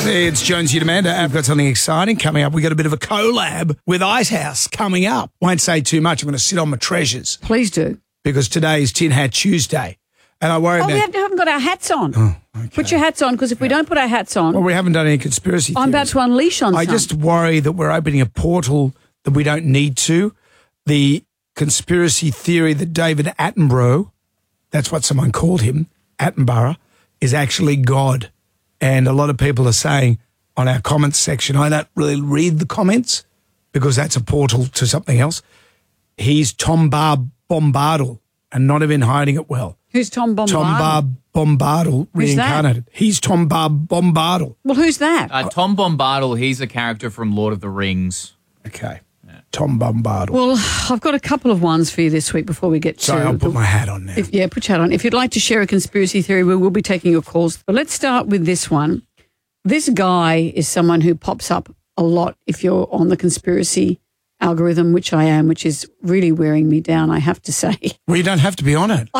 Hey, it's Jonesy and Amanda. I've got something exciting coming up. We got a bit of a collab with Icehouse coming up. Won't say too much. I'm going to sit on my treasures Please do. because today is Tin Hat Tuesday. And I worry about... We haven't got our hats on. Oh, okay. Put your hats on, because if we don't put our hats on, Well, we haven't done any conspiracy I'm about theories. to unleash on I some. just worry that we're opening a portal that we don't need to. The conspiracy theory that David Attenborough, that's what someone called him, Attenborough, is actually God. And a lot of people are saying on our comments section, I don't really read the comments because that's a portal to something else. He's Tom Bar Bombadil and not even hiding it well. Who's Tom Bombadil? Tom Bar Bombadil Who's that? reincarnated. He's Tom Bar Bombadil. Well, who's that? Tom Bombadil, he's a character from Lord of the Rings. Okay. Tom Bombadil. Well, I've got a couple of ones for you this week before we get to... Sorry, I'll put my hat on now. put your hat on. If you'd like to share a conspiracy theory, we will be taking your calls. But let's start with this one. This guy is someone who pops up a lot if you're on the conspiracy algorithm, which I am, which is really wearing me down, I have to say. Well, you don't have to be on it.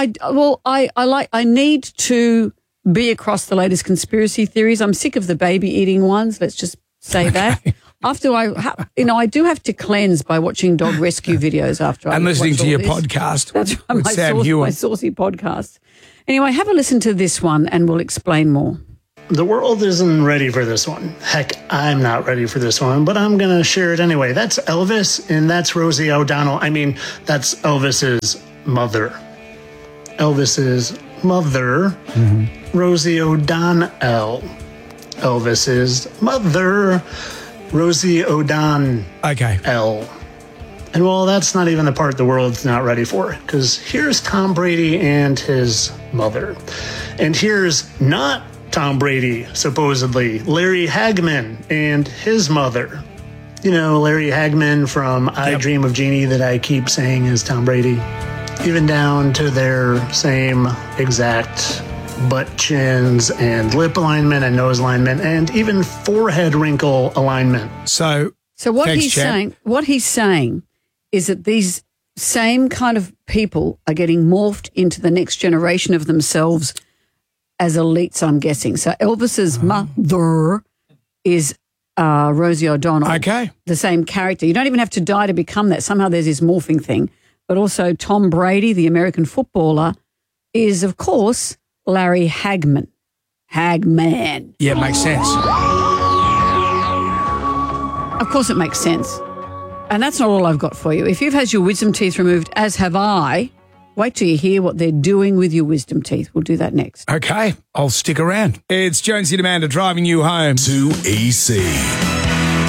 I need to be across the latest conspiracy theories. I'm sick of the baby eating ones. Let's just say that. After I do have to cleanse by watching dog rescue videos after I And listening watch to all your this. podcast That's right, with Sam Hewen. my saucy podcast. Anyway, have a listen to this one and we'll explain more. The world isn't ready for this one. Heck, I'm not ready for this one, but I'm going to share it anyway. That's Elvis, and that's Rosie O'Donnell. I mean, that's Elvis's mother. Elvis's mother, Rosie O'Donnell. Elvis's mother, Rosie O'Donnell. Okay. And well, that's not even the part the world's not ready for, because here's Tom Brady and his mother. And here's not Tom Brady, supposedly, Larry Hagman and his mother. You know, Larry Hagman from I Dream of Jeannie that I keep saying is Tom Brady. Even down to their same exact butt chins and lip alignment and nose alignment and even forehead wrinkle alignment. So what thanks, he's champ. saying is that these same kind of people are getting morphed into the next generation of themselves as elites, I'm guessing. So Elvis's mother is Rosie O'Donnell. Okay. The same character. You don't even have to die to become that. Somehow there's this morphing thing. But also Tom Brady, the American footballer, is, of course, Larry Hagman. Hagman. Yeah, it makes sense. Of course it makes sense. And that's not all I've got for you. If you've had your wisdom teeth removed, as have I, wait till you hear what they're doing with your wisdom teeth. We'll do that next. Okay, I'll stick around. It's Jonesy and Amanda driving you home. 2EC.